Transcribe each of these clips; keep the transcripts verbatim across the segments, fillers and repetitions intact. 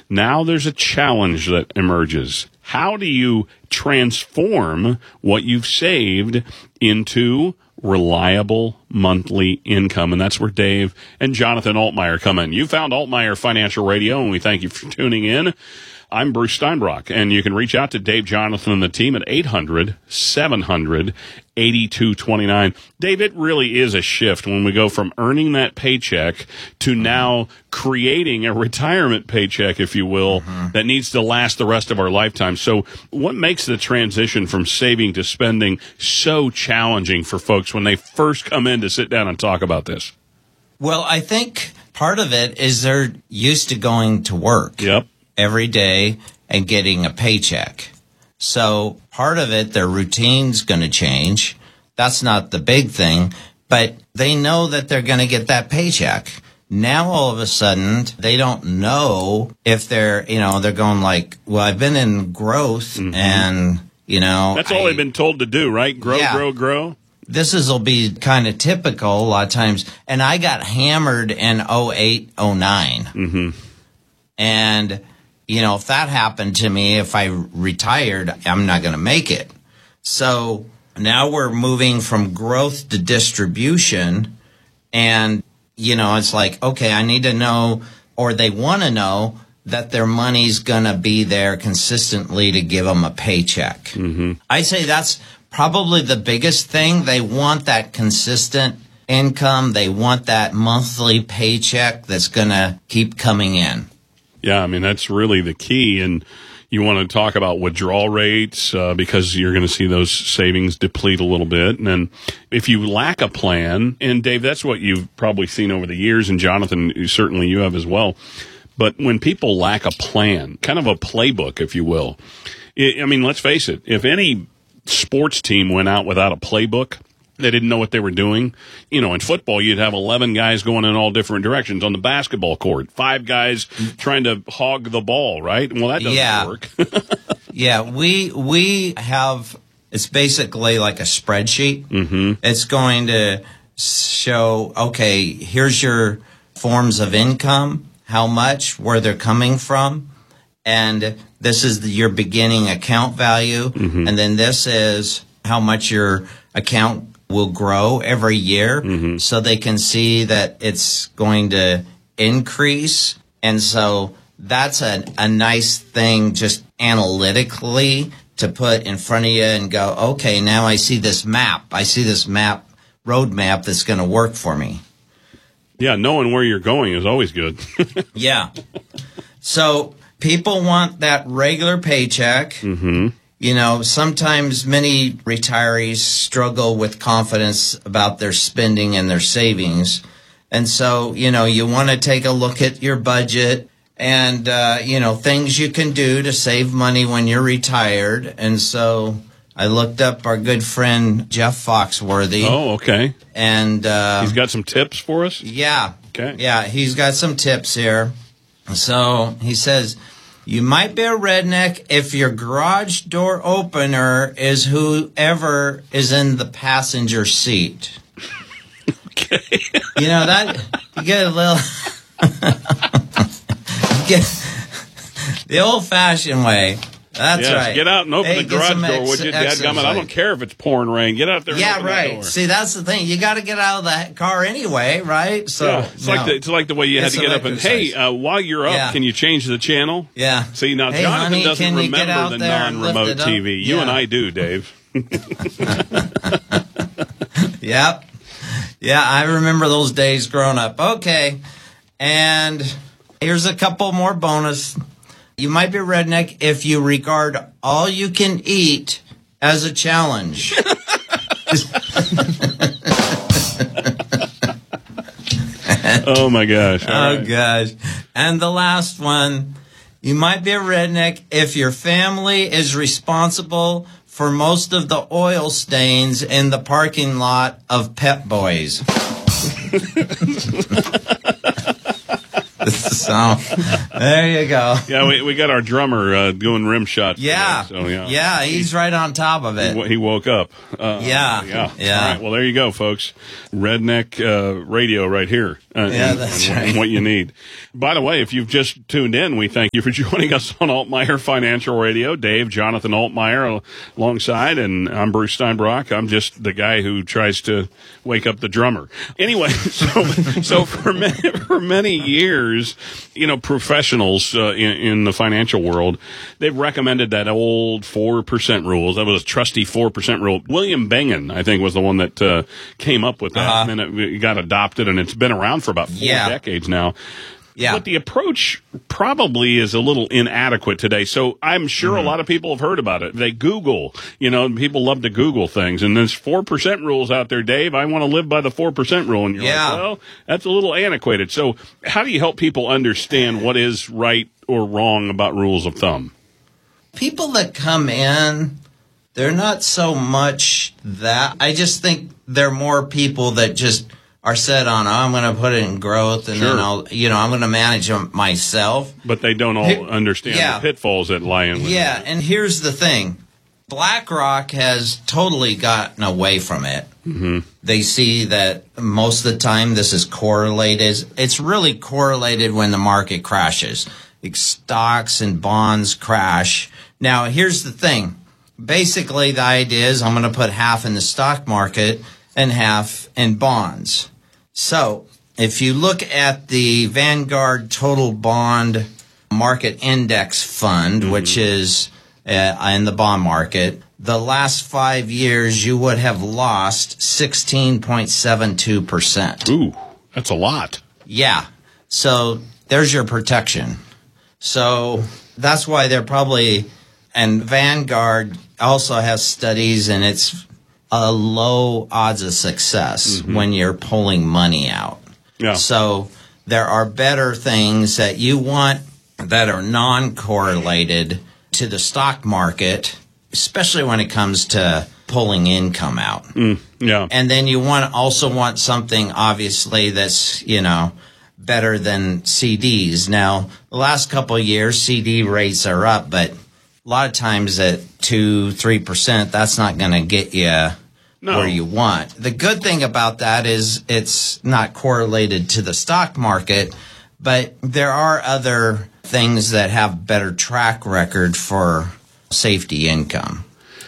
Now there's a challenge that emerges. How do you transform what you've saved into reliable monthly income? And that's where Dave and Jonathan Altmeyer come in. You found Altmeyer Financial Radio, and we thank you for tuning in. I'm Bruce Steinbrock, and you can reach out to Dave, Jonathan, and the team at eight hundred, seven hundred, eighty-two twenty-nine. Dave, it really is a shift when we go from earning that paycheck to now creating a retirement paycheck, if you will, mm-hmm. that needs to last the rest of our lifetime. So what makes the transition from saving to spending so challenging for folks when they first come in to sit down and talk about this? Well, I think part of it is they're used to going to work. Yep. Every day and getting a paycheck. So part of it, their routine's going to change. That's not the big thing, but they know that they're going to get that paycheck. Now, all of a sudden, they don't know if they're, you know, they're going like, well, I've been in growth mm-hmm. and, you know. That's all I, they've been told to do, right? Grow, yeah. grow, grow. This is will be kind of typical a lot of times. And I got hammered in oh eight, oh nine. Mm-hmm. And you know, if that happened to me, if I retired, I'm not going to make it. So now we're moving from growth to distribution. And, you know, it's like, okay, I need to know, or they want to know that their money's going to be there consistently to give them a paycheck. Mm-hmm. I say that's probably the biggest thing. They want that consistent income. They want that monthly paycheck that's going to keep coming in. Yeah, I mean, that's really the key. And you want to talk about withdrawal rates uh, because you're going to see those savings deplete a little bit. And then if you lack a plan, and Dave, that's what you've probably seen over the years, and Jonathan, certainly you have as well. But when people lack a plan, kind of a playbook, if you will, it, I mean, let's face it, if any sports team went out without a playbook, they didn't know what they were doing. You know, in football, you'd have eleven guys going in all different directions. On the basketball court, five guys trying to hog the ball, right? Well, that doesn't yeah. work. yeah, we we have, it's basically like a spreadsheet. Mm-hmm. It's going to show, okay, here's your forms of income, how much, where they're coming from, and this is the, your beginning account value, mm-hmm. and then this is how much your account will grow every year, mm-hmm. so they can see that it's going to increase. And so that's a, a nice thing just analytically to put in front of you and go, okay, now I see this map. I see this map, road map that's going to work for me. Yeah, knowing where you're going is always good. Yeah. So people want that regular paycheck. Mm-hmm. You know, sometimes many retirees struggle with confidence about their spending and their savings. And so, you know, you want to take a look at your budget and, uh, you know, things you can do to save money when you're retired. And so I looked up our good friend Jeff Foxworthy. Oh, okay. And uh, he's got some tips for us? Yeah. Okay. Yeah, he's got some tips here. So he says, you might be a redneck if your garage door opener is whoever is in the passenger seat. Okay. You know, that, you get a little, you get the old-fashioned way. That's yes, right. Get out and open hey, the garage door, ex- would you, dadgummit? I don't care if it's pouring rain. Get out there and yeah, open right. that door. See, that's the thing. You got to get out of the car anyway, right? So yeah, it's, no. like the, it's like the way you had It's to get up and, hey, uh, while you're up, yeah. can you change the channel? Yeah. See, now hey, Jonathan honey, doesn't remember the non-remote T V. You yeah. and I do, Dave. Yep. Yeah, I remember those days growing up. Okay. And here's a couple more bonus. You might be a redneck if you regard all you can eat as a challenge. Oh, my gosh. All oh, right. gosh. And the last one, you might be a redneck if your family is responsible for most of the oil stains in the parking lot of Pep Boys. So, there you go. Yeah, we we got our drummer uh, doing rim shots. Yeah. Today, so, yeah. Yeah, he's right on top of it. He, he woke up. Uh, yeah. Yeah. Yeah. All right. Well, there you go, folks. Redneck uh, Radio right here. uh, Yeah, and, that's and, right. and what you need. By the way, if you've just tuned in, we thank you for joining us on Altmaier Financial Radio. Dave, Jonathan Altmaier alongside, and I'm Bruce Steinbrock. I'm just the guy who tries to wake up the drummer. Anyway, so so for many, for many years, you know, professionals uh, in, in the financial world, they've recommended that old four percent rule. That was a trusty four percent rule. William Bengen, I think, was the one that uh, came up with that, Uh-huh. and it, it got adopted, and it's been around for about four Yeah. decades now. Yeah. But the approach probably is a little inadequate today. So I'm sure Mm-hmm. a lot of people have heard about it. They Google, you know, people love to Google things. And there's four percent rules out there, Dave. I want to live by the four percent rule. And you're Yeah. like, well, that's a little antiquated. So how do you help people understand what is right or wrong about rules of thumb? People that come in, they're not so much that. I just think they're more people that just are set on, oh, I'm going to put it in growth, and Sure. then I'll, you know, I'm going to manage them myself. But they don't all Here- understand yeah. the pitfalls that lie in with Yeah, it. and here's the thing. BlackRock has totally gotten away from it. Mm-hmm. They see that most of the time this is correlated. It's really correlated when the market crashes. Like stocks and bonds crash. Now, here's the thing. Basically, the idea is I'm going to put half in the stock market and half in bonds. So if you look at the Vanguard Total Bond Market Index Fund, mm-hmm. which is uh, in the bond market, the last five years you would have lost sixteen point seven two percent. Ooh, that's a lot. Yeah. So there's your protection. So that's why they're probably, and Vanguard also has studies, and it's a low odds of success mm-hmm. when you're pulling money out. Yeah. So there are better things that you want that are non-correlated to the stock market, especially when it comes to pulling income out. Mm, yeah. And then you want also want something obviously that's, you know, better than C Ds. Now, the last couple of years, C D rates are up, but a lot of times at two, three percent, that's not going to get you no. where you want. The good thing about that is it's not correlated to the stock market, but there are other things that have better track record for safety income.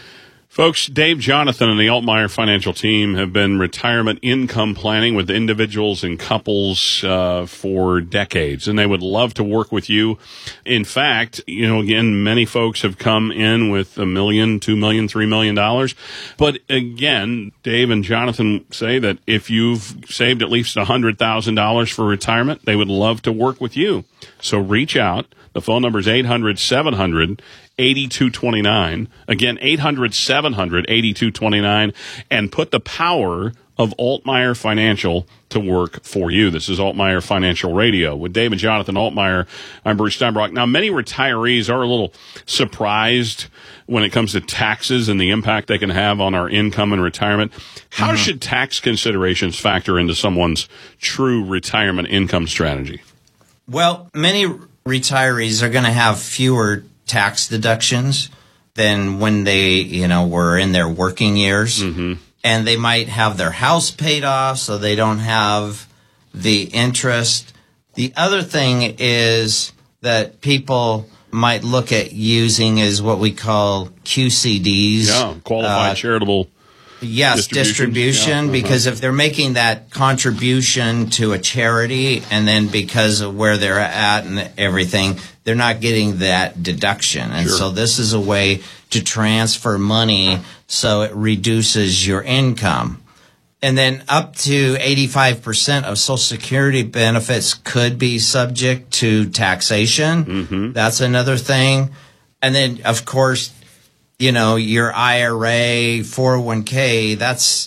Folks, Dave, Jonathan, and the Altmaier Financial Team have been retirement income planning with individuals and couples uh, for decades, and they would love to work with you. In fact, you know, again, many folks have come in with a million, two million, three million dollars. But again, Dave and Jonathan say that if you've saved at least a hundred thousand dollars for retirement, they would love to work with you. So reach out. The phone number is eight hundred, seven hundred, eighty-two twenty-nine. Again, eight hundred, seven hundred, eighty-two twenty-nine. And put the power of Altmaier Financial to work for you. This is Altmaier Financial Radio with Dave and Jonathan Altmaier. I'm Bruce Steinbrock. Now, many retirees are a little surprised when it comes to taxes and the impact they can have on our income in retirement. How mm-hmm. should tax considerations factor into someone's true retirement income strategy? Well, many retirees are going to have fewer tax deductions than when they, you know, were in their working years. Mm-hmm. And they might have their house paid off, so they don't have the interest. The other thing is that people might look at using is what we call Q C Ds. Yeah, qualified uh, charitable Yes, distribution, yeah, uh-huh. because if they're making that contribution to a charity and then because of where they're at and everything, they're not getting that deduction. And sure. so this is a way to transfer money so it reduces your income. And then up to eighty-five percent of Social Security benefits could be subject to taxation. Mm-hmm. That's another thing. And then, of course, you know, your I R A, four oh one k, that's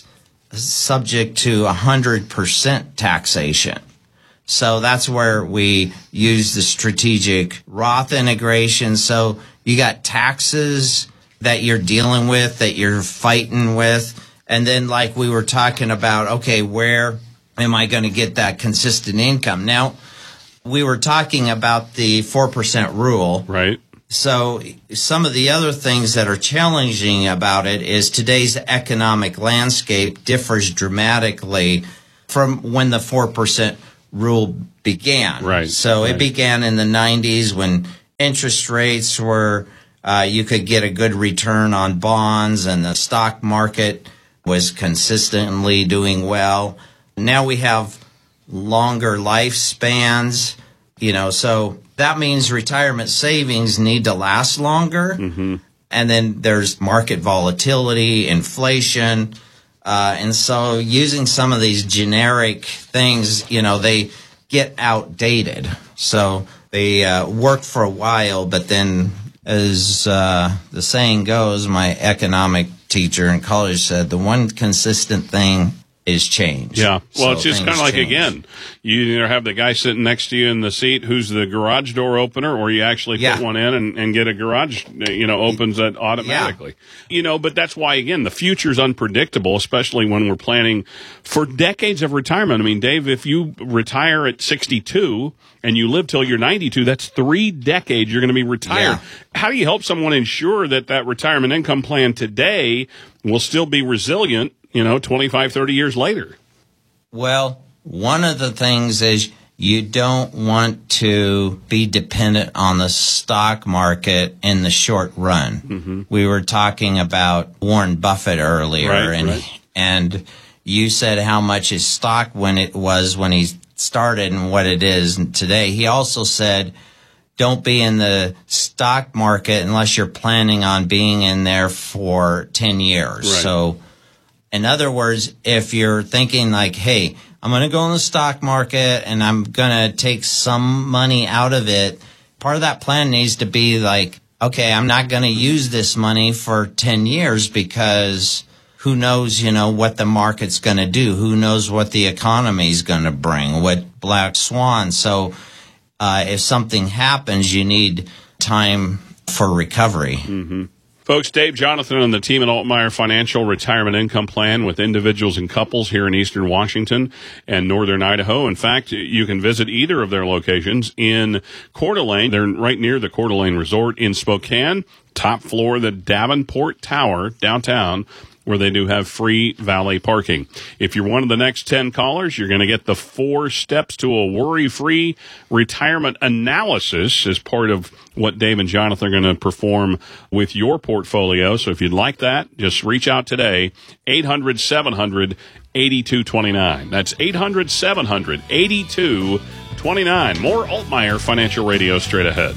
subject to one hundred percent taxation. So that's where we use the strategic Roth integration. So you got taxes that you're dealing with, that you're fighting with. And then like we were talking about, okay, where am I going to get that consistent income? Now, we were talking about the four percent rule. Right. So some of the other things that are challenging about it is today's economic landscape differs dramatically from when the four percent rule began. Right. So right. it began in the nineties when interest rates were, uh, you could get a good return on bonds and the stock market was consistently doing well. Now we have longer lifespans, you know, so that means retirement savings need to last longer. Mm-hmm. And then there's market volatility, inflation. Uh, and so using some of these generic things, you know, they get outdated. So they uh, work for a while, but then as uh, the saying goes, my economic teacher in college said, the one consistent thing is change. Yeah. Well, so it's just kind of like, change. again, you either have the guy sitting next to you in the seat who's the garage door opener, or you actually yeah. put one in and, and get a garage, you know, opens it automatically. Yeah. You know, but that's why, again, the future's unpredictable, especially when we're planning for decades of retirement. I mean, Dave, if you retire at sixty-two and you live till you're ninety-two, that's three decades you're going to be retired. Yeah. How do you help someone ensure that that retirement income plan today will still be resilient, you know, twenty-five, thirty years later? Well, one of the things is you don't want to be dependent on the stock market in the short run. Mm-hmm. We were talking about Warren Buffett earlier, right, and right. and you said how much his stock when it was when he started and what it is today. He also said, don't be in the stock market unless you're planning on being in there for ten years. Right. So in other words, if you're thinking like, hey, I'm going to go in the stock market and I'm going to take some money out of it, part of that plan needs to be like, okay, I'm not going to use this money for ten years because who knows, you know, what the market's going to do? Who knows what the economy's going to bring, what black swan. So uh, if something happens, you need time for recovery. Mm-hmm. Folks, Dave Jonathan and the team at Altmeyer Financial Retirement Income Plan with individuals and couples here in eastern Washington and northern Idaho. In fact, you can visit either of their locations in Coeur d'Alene. They're right near the Coeur d'Alene Resort in Spokane, top floor of the Davenport Tower downtown, where they do have free valet parking. If you're one of the next ten callers, you're going to get the four steps to a worry-free retirement analysis as part of what Dave and Jonathan are going to perform with your portfolio. So if you'd like that, just reach out today, eight hundred, seven hundred, eighty-two twenty-nine. That's eight hundred, seven hundred, eighty-two twenty-nine. More Altmeyer Financial Radio straight ahead.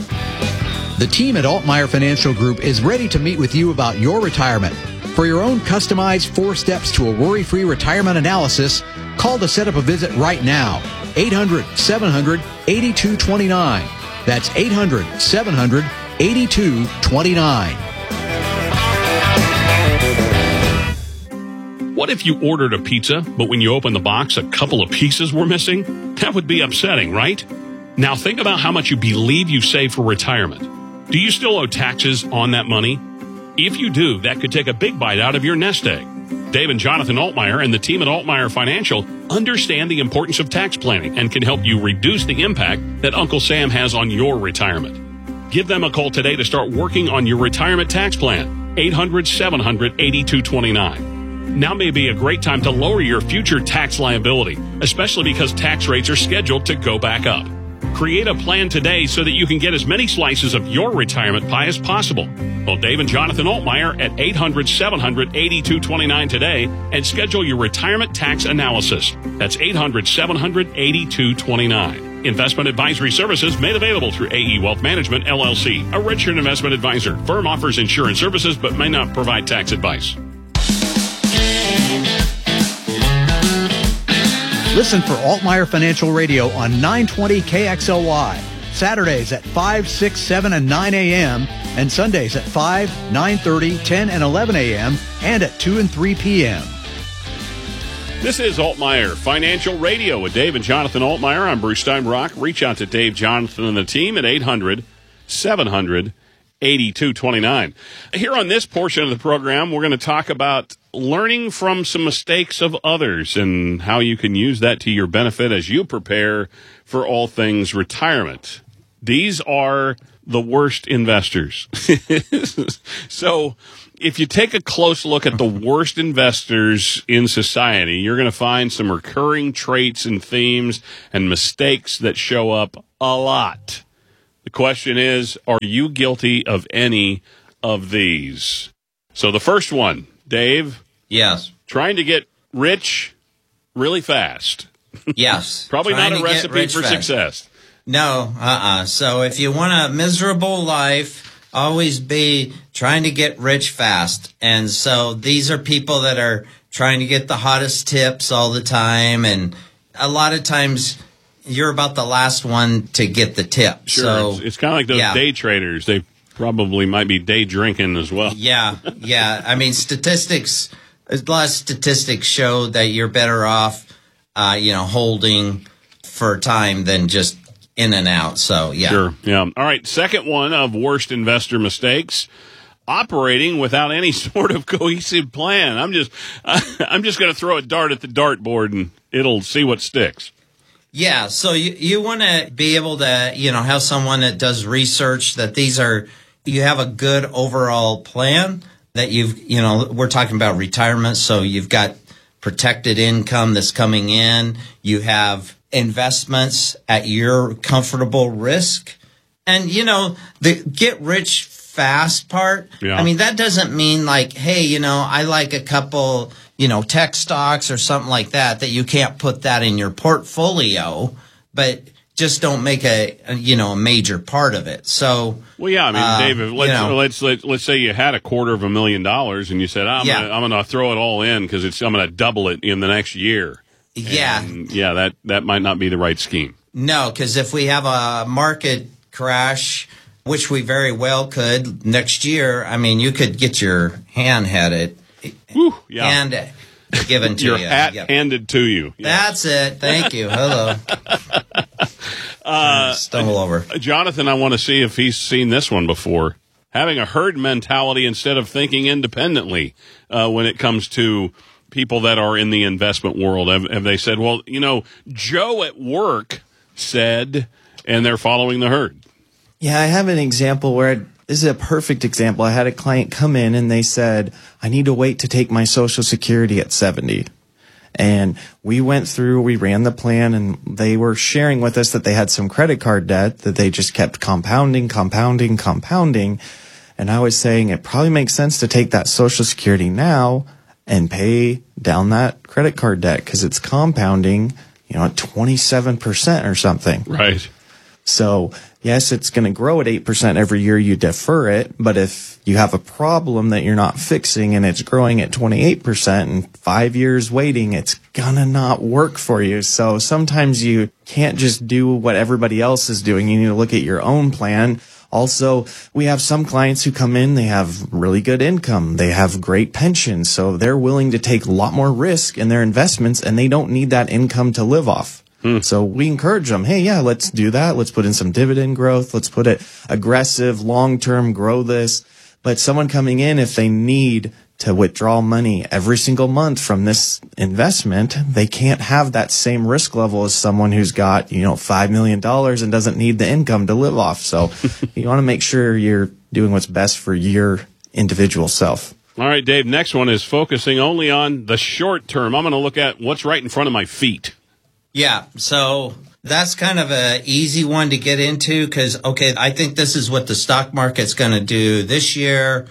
The team at Altmeyer Financial Group is ready to meet with you about your retirement. For your own customized four steps to a worry-free retirement analysis, call to set up a visit right now. eight hundred, seven hundred, eighty-two twenty-nine. That's eight hundred, seven hundred, eighty-two twenty-nine. What if you ordered a pizza, but when you opened the box, a couple of pieces were missing? That would be upsetting, right? Now think about how much you believe you save for retirement. Do you still owe taxes on that money? If you do, that could take a big bite out of your nest egg. Dave and Jonathan Altmeyer and the team at Altmeyer Financial understand the importance of tax planning and can help you reduce the impact that Uncle Sam has on your retirement. Give them a call today to start working on your retirement tax plan. eight hundred, seven hundred, eighty-two twenty-nine. Now may be a great time to lower your future tax liability, especially because tax rates are scheduled to go back up. Create a plan today so that you can get as many slices of your retirement pie as possible. Call Dave and Jonathan Altmeyer at eight hundred, seven hundred, eighty-two twenty-nine today and schedule your retirement tax analysis. That's eight hundred, seven hundred, eighty-two twenty-nine. Investment advisory services made available through A E Wealth Management, L L C, a registered investment advisor. Firm offers insurance services but may not provide tax advice. Listen for Altmeyer Financial Radio on nine twenty K X L Y, Saturdays at five, six, seven, and nine a.m., and Sundays at five, nine thirty, ten, and eleven a.m., and at two and three p.m. This is Altmeyer Financial Radio with Dave and Jonathan Altmeyer. I'm Bruce Steinbrock. Reach out to Dave, Jonathan, and the team at eight hundred, seven hundred, eighty-two twenty-nine. Here on this portion of the program, we're going to talk about learning from some mistakes of others and how you can use that to your benefit as you prepare for all things retirement. These are the worst investors. So if you take a close look at the worst investors in society, you're going to find some recurring traits and themes and mistakes that show up a lot. The question is, are you guilty of any of these? So the first one, Dave. Yes. Trying to get rich really fast. Yes. Probably Trying not a recipe for fast. success. No, uh-uh. So if you want a miserable life, always be trying to get rich fast. And so these are people that are trying to get the hottest tips all the time. And a lot of times you're about the last one to get the tip. Sure. So, it's, it's kind of like those yeah. day traders. They probably might be day drinking as well. Yeah, yeah. I mean, statistics, a lot of statistics show that you're better off, uh, you know, holding for time than just in and out. So, yeah. Sure. Yeah. All right. Second one of worst investor mistakes: operating without any sort of cohesive plan. I'm just, I'm just going to throw a dart at the dartboard and it'll see what sticks. Yeah. So you, you want to be able to, you know, have someone that does research, that these are, you have a good overall plan, that you've, you know, we're talking about retirement. So you've got protected income that's coming in. You have investments at your comfortable risk. And, you know, the get rich fast part, yeah. I mean, that doesn't mean like, hey, you know, I like a couple, you know, tech stocks or something like that, that you can't put that in your portfolio, but just don't make a, a you know, a major part of it. So, well, yeah, I mean, uh, David, let's, you know, let's, let's, let's say you had a quarter of a million dollars and you said, I'm yeah. gonna, I'm going to throw it all in because it's, I'm going to double it in the next year. Yeah. And yeah, that, that might not be the right scheme. No, because if we have a market crash, which we very well could next year, I mean, you could get your hand headed. Whew, yeah. And given to your you. hat Yep. handed to you. That's it. Thank you. Hello. Uh, Stumble over. Jonathan, I want to see if he's seen this one before. Having a herd mentality instead of thinking independently uh, when it comes to people that are in the investment world. Have, have they said, well, you know, Joe at work said, and they're following the herd? Yeah, I have an example where it, this is a perfect example. I had a client come in and they said, I need to wait to take my Social Security at seventy. And we went through, we ran the plan, and they were sharing with us that they had some credit card debt that they just kept compounding, compounding, compounding. And I was saying it probably makes sense to take that Social Security now and pay down that credit card debt because it's compounding, you know, at twenty-seven percent or something. Right. So, yes, it's going to grow at eight percent every year you defer it, but if you have a problem that you're not fixing and it's growing at twenty-eight percent and five years waiting, it's going to not work for you. So sometimes you can't just do what everybody else is doing. You need to look at your own plan. Also, we have some clients who come in, they have really good income, they have great pensions, so they're willing to take a lot more risk in their investments and they don't need that income to live off. Hmm. So we encourage them, hey, yeah, let's do that. Let's put in some dividend growth. Let's put it aggressive, long-term, grow this. But someone coming in, if they need to withdraw money every single month from this investment, they can't have that same risk level as someone who's got, you know, five million dollars and doesn't need the income to live off. So you want to make sure you're doing what's best for your individual self. All right, Dave, next one is focusing only on the short term. I'm going to look at what's right in front of my feet. Yeah, so that's kind of a easy one to get into because, okay, I think this is what the stock market's going to do this year.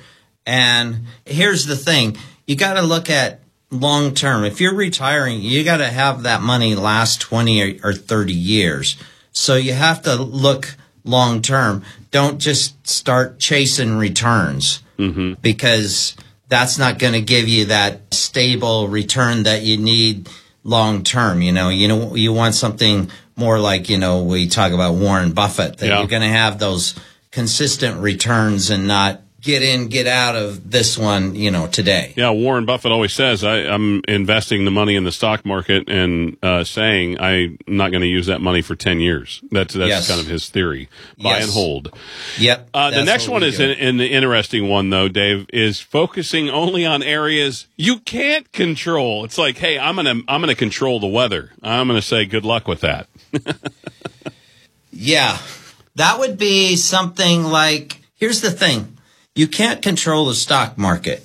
And here's the thing. You got to look at long term. If you're retiring, you got to have that money last twenty or thirty years. So you have to look long term. Don't just start chasing returns mm-hmm. because that's not going to give you that stable return that you need long term. You know, you know, you want something more like, you know, we talk about Warren Buffett, that yeah. you're going to have those consistent returns and not get in, get out of this one, you know, today. Yeah, Warren Buffett always says, I, I'm investing the money in the stock market and uh, saying I'm not going to use that money for ten years. That's that's yes. kind of his theory. Buy yes. and hold. Yep. Uh, the next one is an, an interesting one, though, Dave, is focusing only on areas you can't control. It's like, hey, I'm going to I'm going to control the weather. I'm going to say good luck with that. Yeah. that would be something like, here's the thing. You can't control the stock market.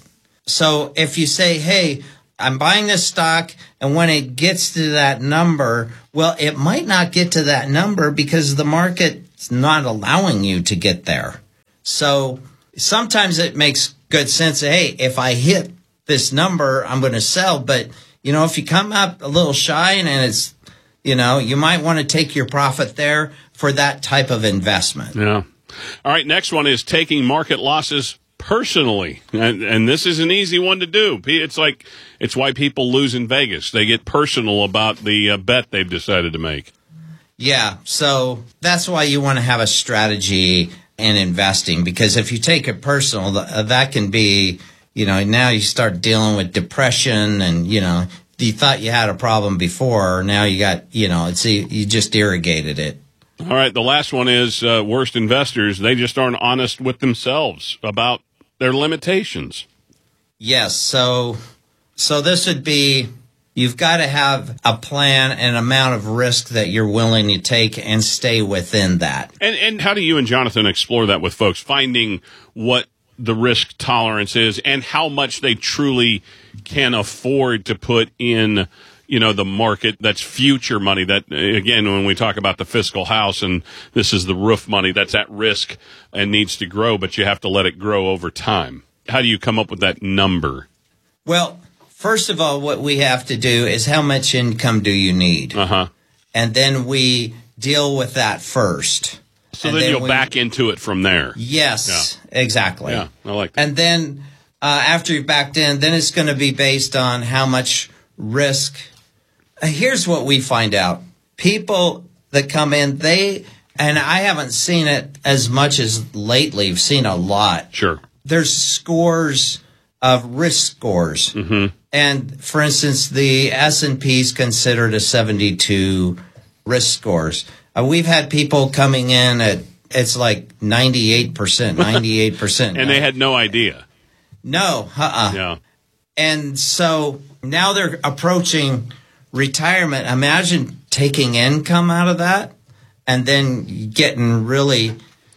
So if you say, hey, I'm buying this stock, and when it gets to that number, well, it might not get to that number because the market's not allowing you to get there. So sometimes it makes good sense. Hey, if I hit this number, I'm going to sell. But, you know, if you come up a little shy and it's, you know, you might want to take your profit there for that type of investment. Yeah. All right. Next one is taking market losses personally. And, and this is an easy one to do. It's like, it's why people lose in Vegas. They get personal about the uh, bet they've decided to make. Yeah. So that's why you want to have a strategy in investing, because if you take it personal, that can be, you know, now you start dealing with depression and, you know, you thought you had a problem before. Now you got, you know, it's you just irrigated it. All right. The last one is uh, worst investors. They just aren't honest with themselves about their limitations. Yes. So, so this would be, you've got to have a plan and amount of risk that you're willing to take and stay within that. And and how do you and Jonathan explore that with folks, finding what the risk tolerance is and how much they truly can afford to put in, you know, the market that's future money that, again, when we talk about the fiscal house and this is the roof money that's at risk and needs to grow, but you have to let it grow over time. How do you come up with that number? Well, first of all, what we have to do is how much income do you need? Uh-huh. And then we deal with that first. So and then, then you'll we, back into it from there. Yes, yeah. Exactly. Yeah, I like that. And then uh, after you've backed in, then it's going to be based on how much risk. Uh, here's what we find out. People that come in, they, and I haven't seen it as much as lately. I've seen a lot. Sure. There's scores of risk scores. Mm-hmm. And for instance, the S and P is considered a seventy-two risk scores. Uh, we've had people coming in at, it's like ninety-eight percent, ninety-eight percent. And they had no idea. No, uh-uh. Yeah. And so now they're approaching retirement. Imagine taking income out of that and then getting really...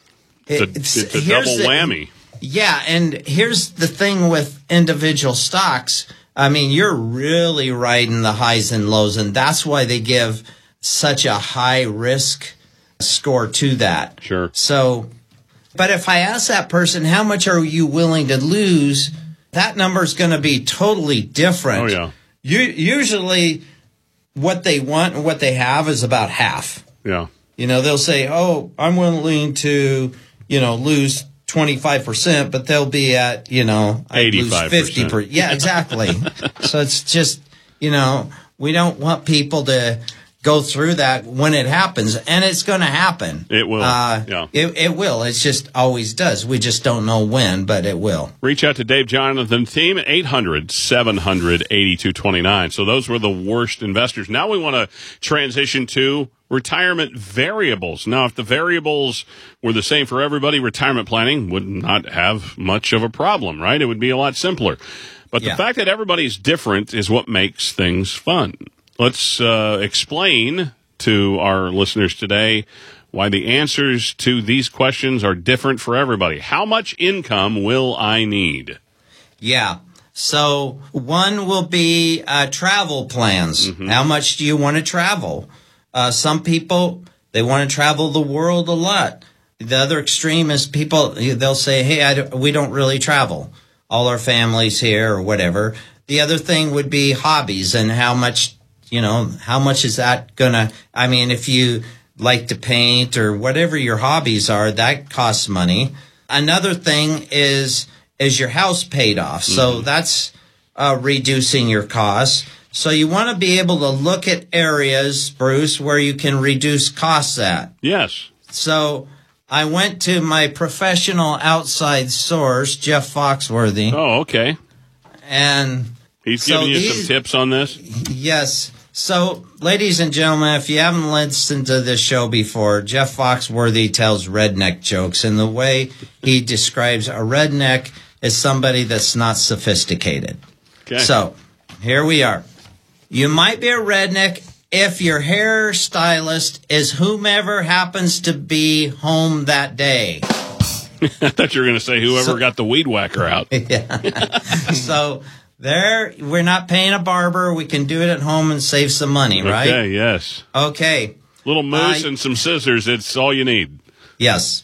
It's, it's a double the, whammy. Yeah, and here's the thing with individual stocks. I mean, you're really riding the highs and lows, and that's why they give such a high risk score to that. Sure. So, but if I ask that person, how much are you willing to lose, that number is going to be totally different. Oh, yeah. You, usually what they want and what they have is about half. Yeah. You know, they'll say, oh, I'm willing to, you know, lose twenty-five percent, but they'll be at, you know, eighty-five percent. fifty percent. Yeah, exactly. So it's just, you know, we don't want people to go through that when it happens, and it's going to happen. It will. Uh, yeah. It, it will. It just always does. We just don't know when, but it will. Reach out to Dave Jonathan team at eight hundred, seven hundred, eighty-two twenty-nine. So those were the worst investors. Now we want to transition to retirement variables. Now, if the variables were the same for everybody, retirement planning would not have much of a problem, right? It would be a lot simpler. But the Yeah. fact that everybody's different is what makes things fun. Let's uh, explain to our listeners today why the answers to these questions are different for everybody. How much income will I need? Yeah. So one will be uh, travel plans. Mm-hmm. How much do you want to travel? Uh, some people, they want to travel the world a lot. The other extreme is people, they'll say, hey, I don't, we don't really travel. All our families here or whatever. The other thing would be hobbies and how much, you know, how much is that going to, I mean, if you like to paint or whatever your hobbies are, that costs money. Another thing is, is your house paid off? Mm-hmm. So that's uh, reducing your costs. So you want to be able to look at areas, Bruce, where you can reduce costs at. Yes. So I went to my professional outside source, Jeff Foxworthy. Oh, okay. And he's so giving you these, some tips on this? Yes. So, ladies and gentlemen, if you haven't listened to this show before, Jeff Foxworthy tells redneck jokes. And the way he describes a redneck is somebody that's not sophisticated. Okay. So, here we are. You might be a redneck if your hairstylist is whomever happens to be home that day. I thought you were going to say whoever So- got the weed whacker out. Yeah. So there, we're not paying a barber. We can do it at home and save some money, right? Okay, yes. Okay. Little moose Uh, and some scissors, it's all you need. Yes.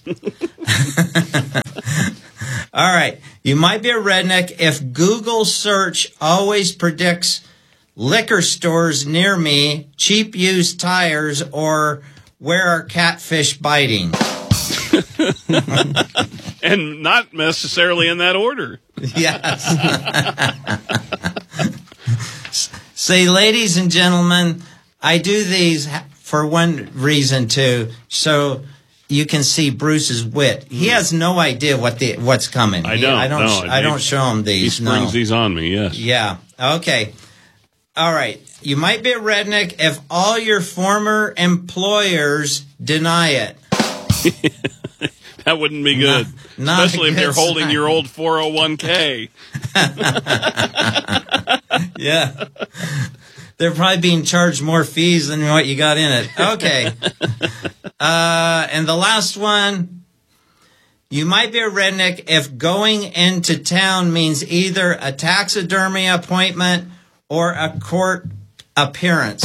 All right. You might be a redneck if Google search always predicts liquor stores near me, cheap used tires, or where are catfish biting? And not necessarily in that order. Yes. See, ladies and gentlemen, I do these for one reason too, so you can see Bruce's wit. He has no idea what the what's coming. I He- don't. I don't. no, I don't he- show him He these. springs no. these on me, yes. Yeah. Okay. All right. You might be a redneck if all your former employers deny it. That wouldn't be good. Not- not a Especially if they're good holding sign. your old four oh one k. Yeah. They're probably being charged more fees than what you got in it. Okay. Uh, and the last one, you might be a redneck if going into town means either a taxidermy appointment or a court appearance.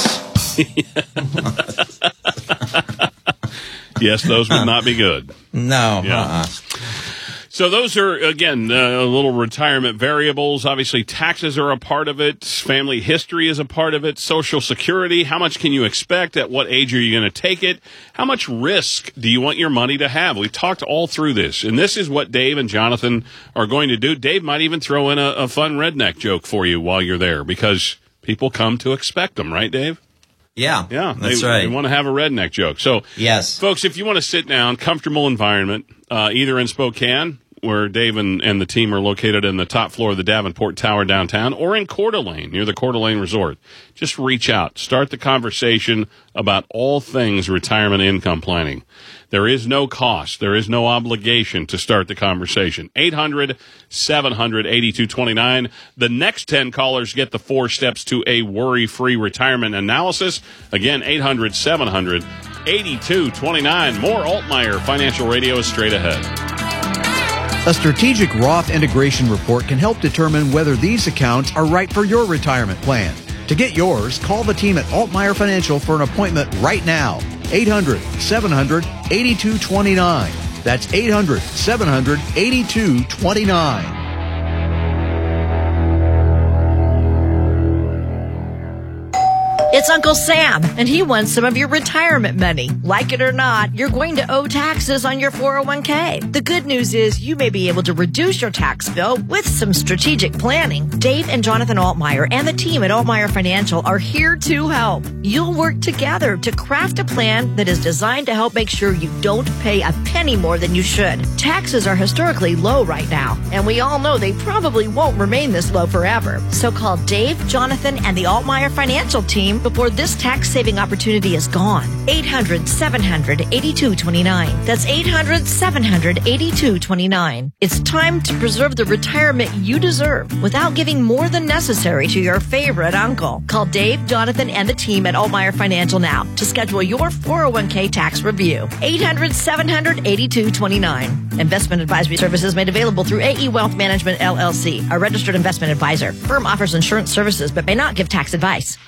Yes, those would not be good. No. Yeah. Uh-uh. So those are, again, uh, little retirement variables. Obviously, taxes are a part of it. Family history is a part of it. Social Security. How much can you expect? At what age are you going to take it? How much risk do you want your money to have? We've talked all through this. And this is what Dave and Jonathan are going to do. Dave might even throw in a, a fun redneck joke for you while you're there because people come to expect them, right, Dave? Yeah. Yeah, That's they, right. They want to have a redneck joke. So, Yes. folks, if you want to sit down, comfortable environment, uh, either in Spokane, where Dave and, and the team are located in the top floor of the Davenport Tower downtown, or in Coeur d'Alene, near the Coeur d'Alene Resort, just reach out. Start the conversation about all things retirement income planning. There is no cost. There is no obligation to start the conversation. eight hundred, seven hundred, eighty-two twenty-nine. The next ten callers get the four steps to a worry-free retirement analysis. Again, eight hundred, seven hundred, eighty-two twenty-nine. More Altmaier Financial Radio is straight ahead. A strategic Roth integration report can help determine whether these accounts are right for your retirement plan. To get yours, call the team at Altmaier Financial for an appointment right now. eight hundred, seven hundred, eighty-two twenty-nine. That's eight hundred, seven hundred, eighty-two twenty-nine. It's Uncle Sam, and he wants some of your retirement money. Like it or not, you're going to owe taxes on your four oh one k. The good news is you may be able to reduce your tax bill with some strategic planning. Dave and Jonathan Altmaier and the team at Altmaier Financial are here to help. You'll work together to craft a plan that is designed to help make sure you don't pay a penny more than you should. Taxes are historically low right now, and we all know they probably won't remain this low forever. So call Dave, Jonathan, and the Altmaier Financial team before this tax-saving opportunity is gone. eight hundred, seven hundred, eighty-two twenty-nine. That's eight hundred, seven hundred, eighty-two twenty-nine. It's time to preserve the retirement you deserve without giving more than necessary to your favorite uncle. Call Dave, Jonathan, and the team at Altmaier Financial now to schedule your four oh one k tax review. eight hundred, seven hundred, eighty-two twenty-nine. Investment advisory services made available through A E Wealth Management, L L C, a registered investment advisor. Firm offers insurance services but may not give tax advice.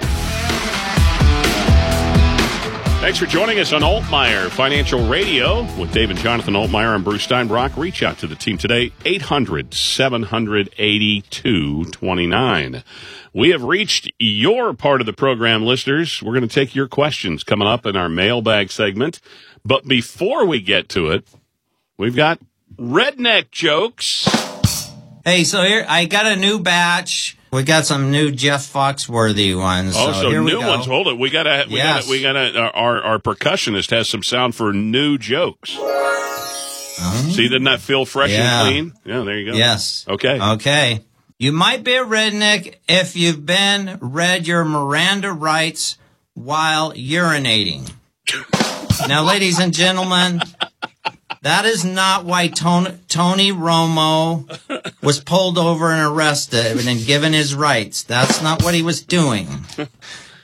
Thanks for joining us on Altmaier Financial Radio with Dave and Jonathan Altmaier and Bruce Steinbrock. Reach out to the team today, eight hundred, seven hundred, eighty-two twenty-nine. We have reached your part of the program, listeners. We're going to take your questions coming up in our mailbag segment. But before we get to it, we've got redneck jokes. Hey, so here, I got a new batch. We got some new Jeff Foxworthy ones. Oh, so here we new go. ones. Hold it. We gotta, we Yes. gotta, we gotta, our, our percussionist has some sound for new jokes. See, doesn't that feel fresh Yeah. and clean? Yeah, there you go. Yes. Okay. Okay. You might be a redneck if you've been read your Miranda rights while urinating. Now, ladies and gentlemen, that is not why Tony, Tony Romo was pulled over and arrested and given his rights. That's not what he was doing.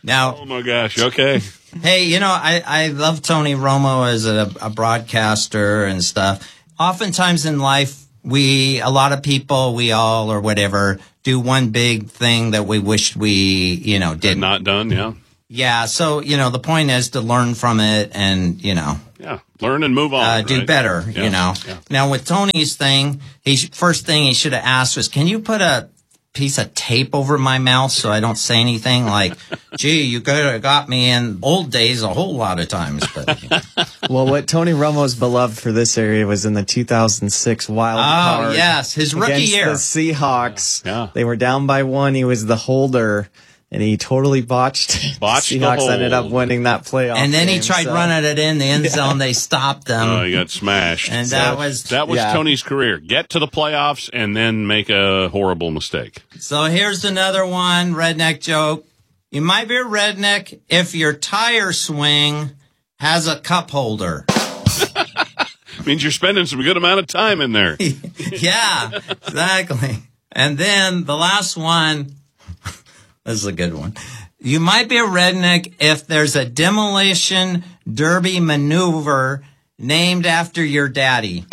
Now, Oh, my gosh. Okay. hey, you know, I, I love Tony Romo as a, a broadcaster and stuff. Oftentimes in life, we, a lot of people, we all or whatever, do one big thing that we wished we, you know, did Not done, yeah. Yeah. So, you know, the point is to learn from it and, you know, Yeah. Learn and move on. uh, do right? better, Yeah, you know. yeah. Now, with Tony's thing, he sh- first thing he should have asked was, can you put a piece of tape over my mouth so I don't say anything? Like, gee, you could have got me in old days a whole lot of times. But, you know. Well, what Tony Romo's beloved for this area was in the two thousand six wild Oh, card. yes, his rookie against year. the Seahawks. Yeah. They were down by one. He was the holder, and he totally botched. Botched the Seahawks ended up hold. winning that playoff. And then he game, tried so- running it in the end zone. They stopped him. Oh, he got smashed. And that was- that was Yeah. Tony's career. Get to the playoffs and then make a horrible mistake. So here's another one, redneck joke. You might be a redneck if your tire swing has a cup holder. Means you're spending some good amount of time in there. Yeah, exactly. And then the last one, this is a good one. You might be a redneck if there's a demolition derby maneuver named after your daddy.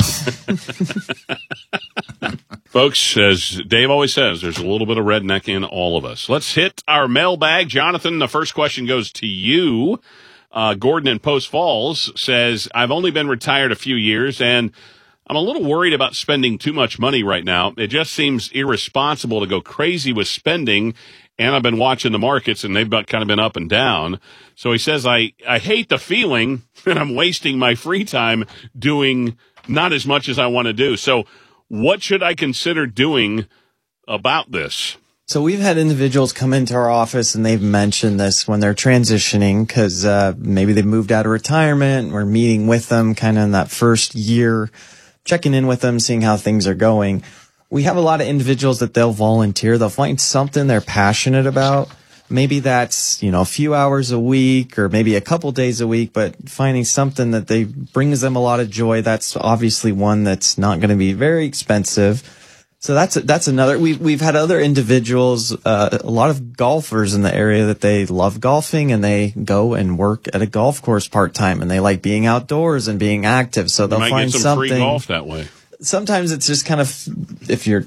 Folks, as Dave always says, there's a little bit of redneck in all of us. Let's hit our mailbag. Jonathan, the first question goes to you. Uh, Gordon in Post Falls says, I've only been retired a few years and I'm a little worried about spending too much money right now. It just seems irresponsible to go crazy with spending. And I've been watching the markets and they've been, kind of been up and down. So he says, I, I hate the feeling that I'm wasting my free time doing not as much as I want to do. So what should I consider doing about this? So we've had individuals come into our office and they've mentioned this when they're transitioning because uh, maybe they moved out of retirement. We're meeting with them kind of in that first year, checking in with them, seeing how things are going. We have a lot of individuals that they'll volunteer. They'll find something they're passionate about. Maybe that's, you know, a few hours a week or maybe a couple days a week, but finding something that they brings them a lot of joy. That's obviously one that's not going to be very expensive. So that's that's another. We've we've had other individuals, uh, a lot of golfers in the area that they love golfing and they go and work at a golf course part time and they like being outdoors and being active. So You they'll might find get some something. free golf that way. Sometimes it's just kind of if you're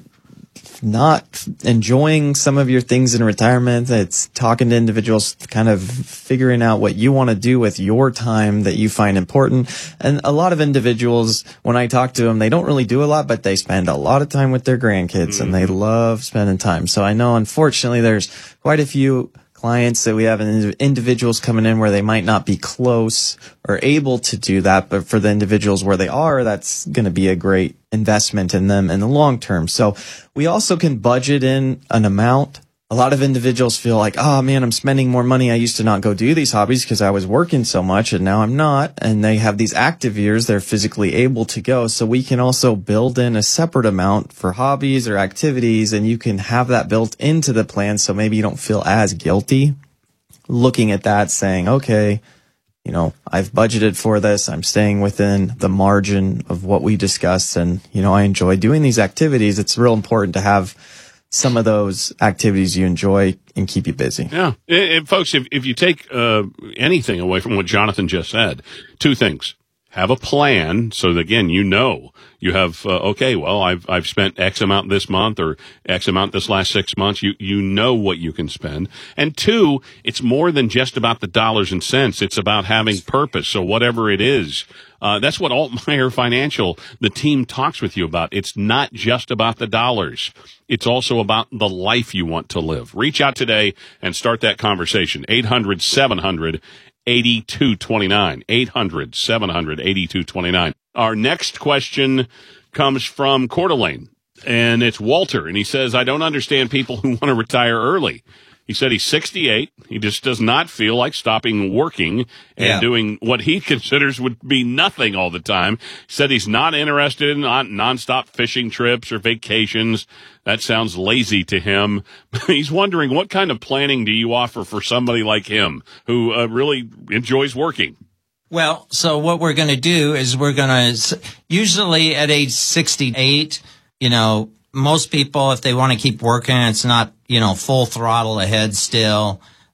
not enjoying some of your things in retirement, it's talking to individuals, kind of figuring out what you want to do with your time that you find important. And a lot of individuals, when I talk to them, they don't really do a lot, but they spend a lot of time with their grandkids mm-hmm. and they love spending time. So I know, unfortunately, there's quite a few clients that we have individuals coming in where they might not be close or able to do that, but for the individuals where they are, that's going to be a great investment in them in the long term. So we also can budget in an amount. A lot of individuals feel like, oh man, I'm spending more money. I used to not go do these hobbies because I was working so much and now I'm not. And they have these active years. They're physically able to go. So we can also build in a separate amount for hobbies or activities and you can have that built into the plan. So maybe you don't feel as guilty looking at that saying, okay, you know, I've budgeted for this. I'm staying within the margin of what we discussed. And, you know, I enjoy doing these activities. It's real important to have some of those activities you enjoy and keep you busy. Yeah. And, and folks, if, if you take uh, anything away from what Jonathan just said, two things. Have a plan so that, again, you know, you have, uh, okay, well, I've, I've spent X amount this month or X amount this last six months. You, you know what you can spend. And two, it's more than just about the dollars and cents. It's about having purpose. So whatever it is, uh, that's what Altmaier Financial, the team talks with you about. It's not just about the dollars. It's also about the life you want to live. Reach out today and start that conversation. eight hundred seven hundred eighty-two twenty-nine. eight hundred seven hundred eighty-two twenty-nine. Our next question comes from Coeur d'Alene, and it's Walter, and he says, I don't understand people who want to retire early. He said he's sixty-eight. He just does not feel like stopping working and yeah. doing what he considers would be nothing all the time. He said he's not interested in non- nonstop fishing trips or vacations. That sounds lazy to him. He's wondering, what kind of planning do you offer for somebody like him who uh, really enjoys working? Well, so what we're going to do is we're going to, usually at age sixty-eight, you know, most people, if they want to keep working, it's not, you know, full throttle ahead still.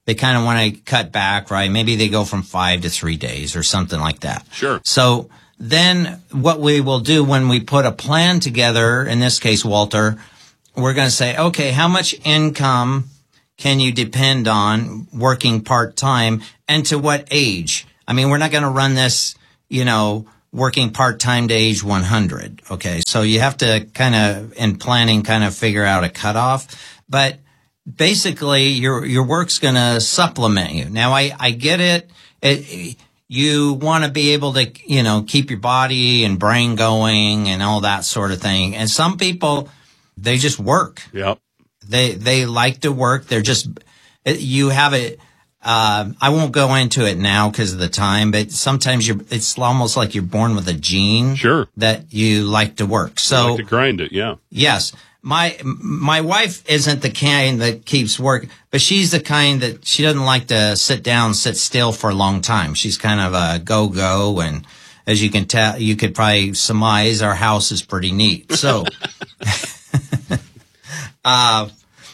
they kind of want to cut back, right? Maybe they go from five to three days or something like that. Sure. So then what we will do when we put a plan together, in this case, Walter, we're going to say, okay, how much income can you depend on working part-time and to what age? I mean, we're not going to run this, you know, working part-time to age one hundred. Okay. So you have to kind of, in planning, kind of figure out a cutoff. But basically your, your work's going to supplement you. Now I, I get it. It, you want to be able to, you know, keep your body and brain going and all that sort of thing. And some people, they just work. Yep. They, they like to work. They're just, you have it. Uh, I won't go into it now because of the time, but sometimes you're, it's almost like you're born with a gene. Sure. That you like to work. So. You like to grind it, yeah. Yes. My, my wife isn't the kind that keeps work, but she's the kind that she doesn't like to sit down, sit still for a long time. She's kind of a go-go. And as you can tell, you could probably surmise our house is pretty neat. So, uh,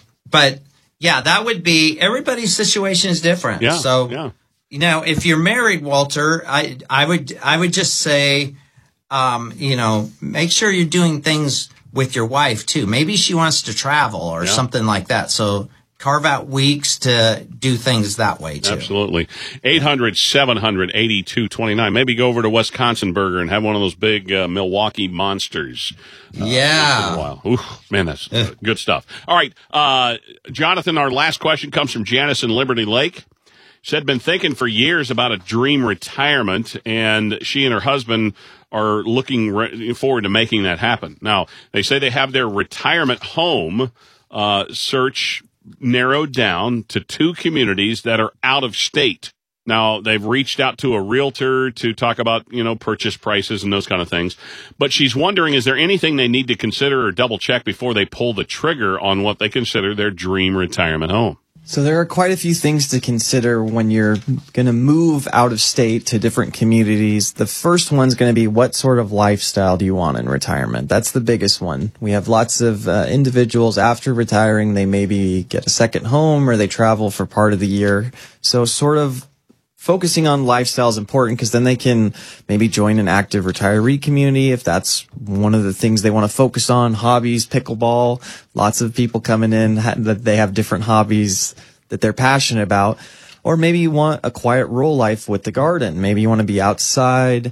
but yeah, that would be, everybody's situation is different. Yeah. So, yeah. you know, if you're married, Walter, I, I would, I would just say, um, you know, make sure you're doing things with your wife too. Maybe she wants to travel or yeah. something like that. So carve out weeks to do things that way too. Absolutely. eight hundred, seven hundred, eighty-two twenty-nine. Maybe go over to Wisconsin Burger and have one of those big uh, Milwaukee monsters. Uh, yeah. once in a while. Ooh, man, that's uh, good stuff. All right. Uh, Jonathan, our last question comes from Janice in Liberty Lake. Said, been thinking for years about a dream retirement, and she and her husband are looking re- forward to making that happen. Now, they say they have their retirement home uh, search narrowed down to two communities that are out of state. Now, they've reached out to a realtor to talk about, you know, purchase prices and those kind of things. But she's wondering, is there anything they need to consider or double check before they pull the trigger on what they consider their dream retirement home? So there are quite a few things to consider when you're going to move out of state to different communities. The first one's going to be, what sort of lifestyle do you want in retirement? That's the biggest one. We have lots of uh, individuals after retiring, they maybe get a second home or they travel for part of the year. So sort of focusing on lifestyle is important because then they can maybe join an active retiree community if that's one of the things they want to focus on. Hobbies, pickleball, lots of people coming in that they have different hobbies that they're passionate about. Or maybe you want a quiet rural life with the garden. Maybe you want to be outside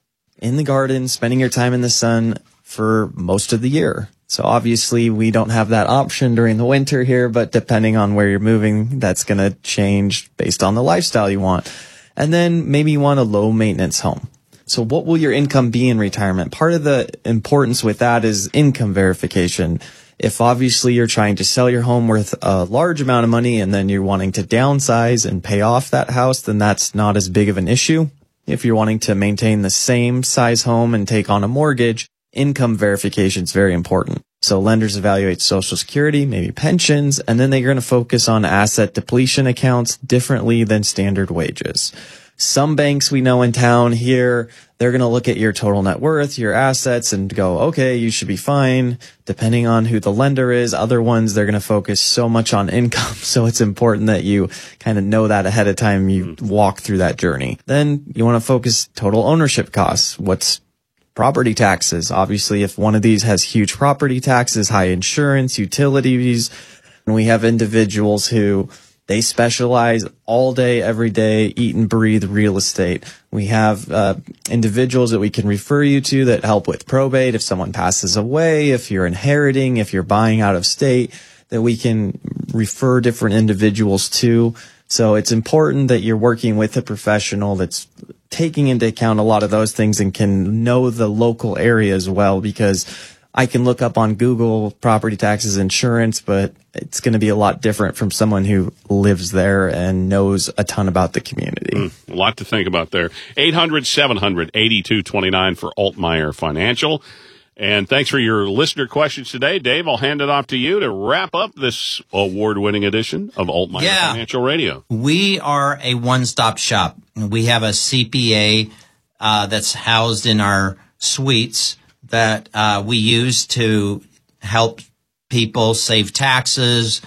in the garden, spending your time in the sun for most of the year. So obviously we don't have that option during the winter here, but depending on where you're moving, that's going to change based on the lifestyle you want. And then maybe you want a low maintenance home. So what will your income be in retirement? Part of the importance with that is income verification. If obviously you're trying to sell your home worth a large amount of money and then you're wanting to downsize and pay off that house, then that's not as big of an issue. If you're wanting to maintain the same size home and take on a mortgage, income verification is very important. So lenders evaluate Social Security, maybe pensions, and then they're going to focus on asset depletion accounts differently than standard wages. Some banks we know in town here, they're going to look at your total net worth, your assets, and go, okay, you should be fine, depending on who the lender is. Other ones, they're going to focus so much on income. So it's important that you kind of know that ahead of time you walk through that journey. Then you want to focus total ownership costs. What's property taxes? Obviously, if one of these has huge property taxes, high insurance, utilities, and we have individuals who they specialize all day, every day, eat and breathe real estate. We have uh, individuals that we can refer you to that help with probate if someone passes away, if you're inheriting, if you're buying out of state, that we can refer different individuals to. So it's important that you're working with a professional that's taking into account a lot of those things and can know the local area as well, because I can look up on Google property taxes, insurance, but it's going to be a lot different from someone who lives there and knows a ton about the community. Mm, a lot to think about there. eight hundred, seven hundred, eighty-two twenty-nine for Altmeyer Financial. And thanks for your listener questions today. Dave, I'll hand it off to you to wrap up this award-winning edition of Altmeyer yeah. Financial Radio. We are a one-stop shop. We have a C P A uh, that's housed in our suites that uh, we use to help people save taxes,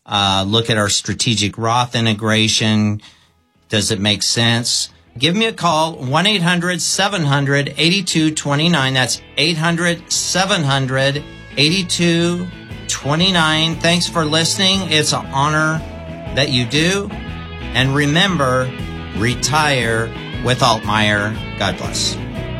Uh, look at our strategic Roth integration. Does it make sense? Give me a call, one eight hundred seven hundred eighty-two twenty-nine. That's eight hundred seven hundred eighty-two twenty-nine. Thanks for listening. It's an honor that you do. And remember, retire with Altmaier. God bless.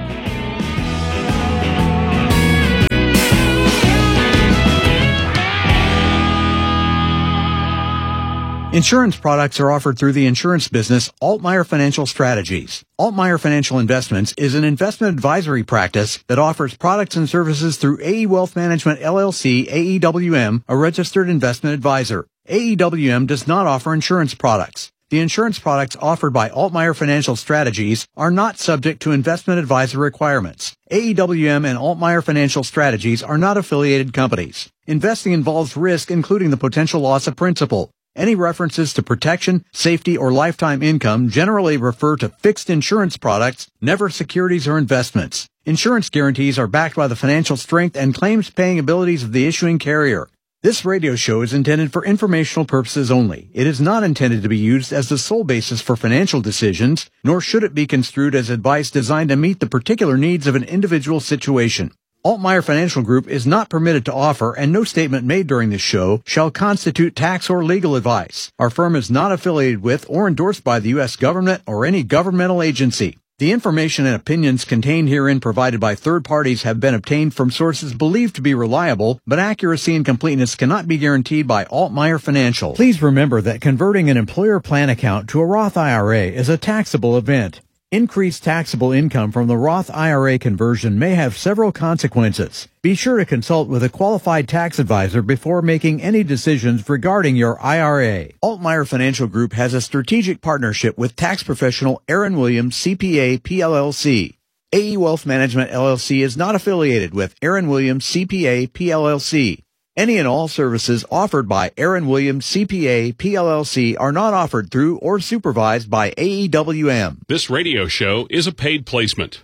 Insurance products are offered through the insurance business Altmaier Financial Strategies. Altmaier Financial Investments is an investment advisory practice that offers products and services through A E Wealth Management L L C, A E W M, a registered investment advisor. A E W M does not offer insurance products. The insurance products offered by Altmaier Financial Strategies are not subject to investment advisor requirements. A E W M and Altmaier Financial Strategies are not affiliated companies. Investing involves risk, including the potential loss of principal. Any references to protection, safety, or lifetime income generally refer to fixed insurance products, never securities or investments. Insurance guarantees are backed by the financial strength and claims-paying abilities of the issuing carrier. This radio show is intended for informational purposes only. It is not intended to be used as the sole basis for financial decisions, nor should it be construed as advice designed to meet the particular needs of an individual situation. Altmaier Financial Group is not permitted to offer, and no statement made during this show shall constitute tax or legal advice. Our firm is not affiliated with or endorsed by the U S government or any governmental agency. The information and opinions contained herein provided by third parties have been obtained from sources believed to be reliable, but accuracy and completeness cannot be guaranteed by Altmaier Financial. Please remember that converting an employer plan account to a Roth I R A is a taxable event. Increased taxable income from the Roth I R A conversion may have several consequences. Be sure to consult with a qualified tax advisor before making any decisions regarding your I R A. Altmaier Financial Group has a strategic partnership with tax professional Aaron Williams, C P A, P L L C. A E Wealth Management L L C is not affiliated with Aaron Williams, C P A, P L L C. Any and all services offered by Aaron Williams, C P A, P L L C are not offered through or supervised by A E W M. This radio show is a paid placement.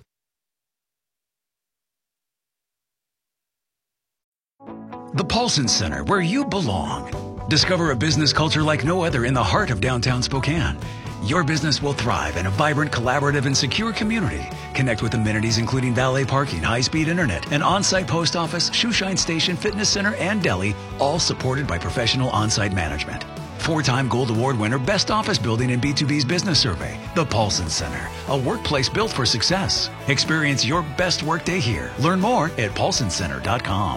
The Paulson Center, where you belong. Discover a business culture like no other in the heart of downtown Spokane. Your business will thrive in a vibrant, collaborative, and secure community. Connect with amenities including valet parking, high-speed internet, an on-site post office, shoeshine station, fitness center, and deli, all supported by professional on-site management. Four-time Gold Award winner, Best Office Building in B two B's Business Survey. The Paulson Center, a workplace built for success. Experience your best workday here. Learn more at paulson center dot com.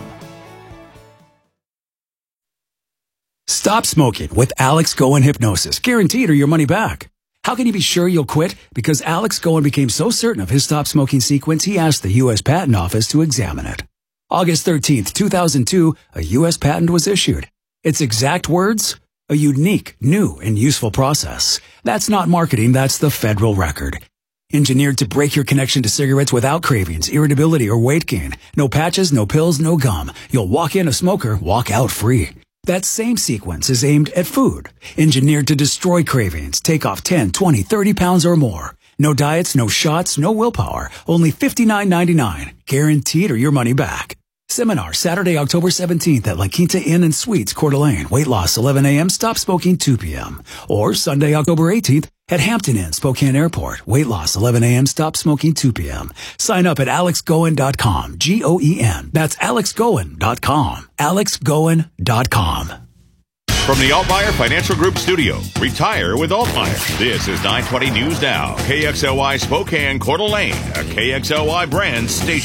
Stop smoking with Alex Goen Hypnosis, guaranteed or your money back. How can you be sure you'll quit? Because Alex Goen became so certain of his stop smoking sequence, he asked the U S Patent Office to examine it. August thirteenth, two thousand two, a U S patent was issued. Its exact words? A unique, new, and useful process. That's not marketing, that's the federal record. Engineered to break your connection to cigarettes without cravings, irritability, or weight gain. No patches, no pills, no gum. You'll walk in a smoker, walk out free. That same sequence is aimed at food, engineered to destroy cravings, take off ten, twenty, thirty pounds or more. No diets, no shots, no willpower, only fifty-nine ninety-nine, guaranteed or your money back. Seminar Saturday, October seventeenth at La Quinta Inn and Suites, Coeur d'Alene. Weight loss eleven a.m., stop smoking two p.m. Or Sunday, October eighteenth at Hampton Inn, Spokane Airport. Weight loss eleven a.m., stop smoking two p.m. Sign up at alex goen dot com, G O E N. That's alex goen dot com, alex goen dot com. From the Altmaier Financial Group studio, retire with Altmaier. This is nine twenty News Now, K X L Y Spokane, Coeur d'Alene, a K X L Y brand station.